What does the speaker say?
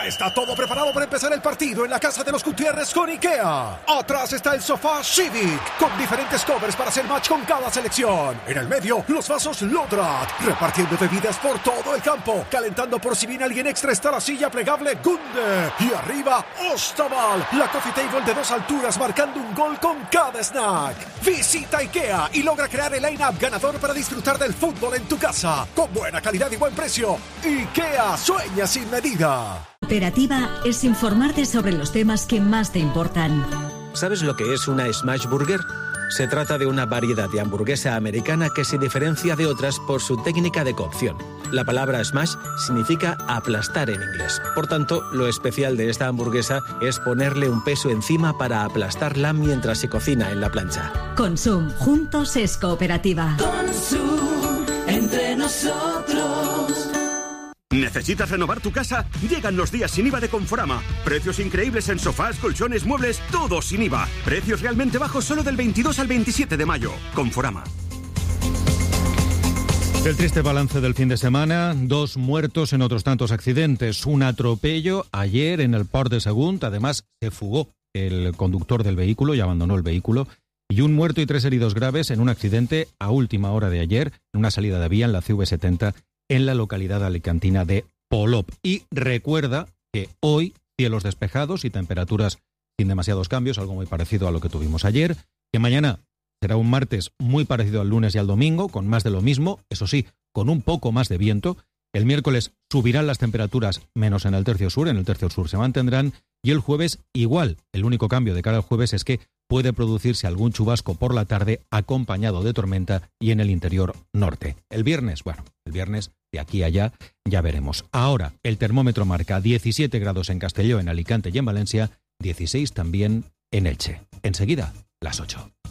Ya está todo preparado para empezar el partido en la casa de los Gutiérrez con IKEA. Atrás está el sofá Civic, con diferentes covers para hacer match con cada selección. En el medio, los vasos Lodrat, repartiendo bebidas por todo el campo. Calentando por si viene alguien extra está la silla plegable Gunde. Y arriba, Ostaval, la coffee table de 2 alturas marcando un gol con cada snack. Visita IKEA y logra crear el line-up ganador para disfrutar del fútbol en tu casa. Con buena calidad y buen precio. IKEA, sueña sin medida. Cooperativa es informarte sobre los temas que más te importan. ¿Sabes lo que es una Smash Burger? Se trata de una variedad de hamburguesa americana que se diferencia de otras por su técnica de cocción. La palabra smash significa aplastar en inglés. Por tanto, lo especial de esta hamburguesa es ponerle un peso encima para aplastarla mientras se cocina en la plancha. Consum, juntos es cooperativa. Consum, entre nosotros. ¿Necesitas renovar tu casa? Llegan los días sin IVA de Conforama. Precios increíbles en sofás, colchones, muebles, todo sin IVA. Precios realmente bajos solo del 22 al 27 de mayo. Conforama. El triste balance del fin de semana, 2 muertos en otros tantos accidentes. Un atropello ayer en el Port de Sagunt. Además, se fugó el conductor del vehículo y abandonó el vehículo. Y un muerto y 3 heridos graves en un accidente a última hora de ayer en una salida de vía en la CV70 en la localidad alicantina de Polop. Y recuerda que hoy cielos despejados y temperaturas sin demasiados cambios, algo muy parecido a lo que tuvimos ayer, que mañana será un martes muy parecido al lunes y al domingo, con más de lo mismo, eso sí, con un poco más de viento. El miércoles subirán las temperaturas menos en el tercio sur se mantendrán, y el jueves igual. El único cambio de cara al jueves es que puede producirse algún chubasco por la tarde acompañado de tormenta y en el interior norte. El viernes de aquí a allá ya veremos. Ahora el termómetro marca 17 grados en Castelló, en Alicante y en Valencia, 16 también en Elche. Enseguida, las 8.